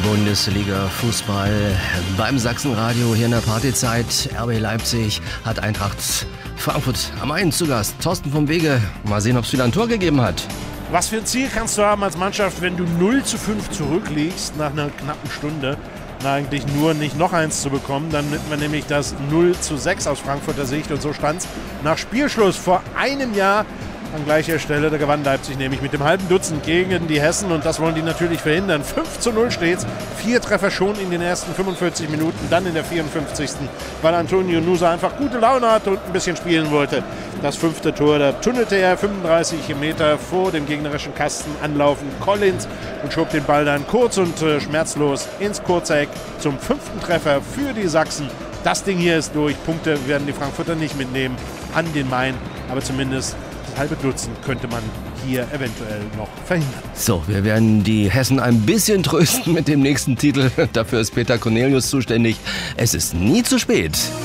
Bundesliga Fußball beim Sachsenradio hier in der Partyzeit. RB Leipzig hat Eintracht Frankfurt am Main zu Gast. Thorsten vom Wege. Mal sehen, ob es wieder ein Tor gegeben hat. Was für ein Ziel kannst du haben als Mannschaft, wenn du 0:5 zurückliegst nach einer knappen Stunde? Eigentlich nur nicht noch eins zu bekommen. Dann nimmt man nämlich das 0:6 aus Frankfurter Sicht. Und so stand es nach Spielschluss vor einem Jahr an gleicher Stelle. Da gewann Leipzig nämlich mit dem halben Dutzend gegen die Hessen. Und das wollen die natürlich verhindern. 5:0 steht's. 4 Treffer schon in den ersten 45 Minuten. Dann in der 54. Weil Antonio Nusa einfach gute Laune hatte und ein bisschen spielen wollte. Das 5. Tor, da tunnelte er 35 Meter vor dem gegnerischen Kasten anlaufen Collins und schob den Ball dann kurz und schmerzlos ins kurze Eck zum 5. Treffer für die Sachsen. Das Ding hier ist durch. Punkte werden die Frankfurter nicht mitnehmen an den Main, aber zumindest das halbe Dutzend könnte man hier eventuell noch verhindern. So, wir werden die Hessen ein bisschen trösten mit dem nächsten Titel. Dafür ist Peter Cornelius zuständig. Es ist nie zu spät.